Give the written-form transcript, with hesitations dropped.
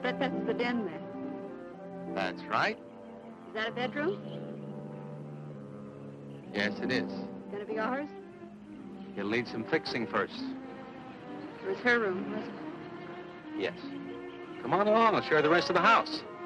bet that's the den there. That's right. Is that a bedroom? Yes, it is. Gonna be ours? It'll need some fixing first. It was her room, wasn't it? Yes. Come on along. I'll show you the rest of the house.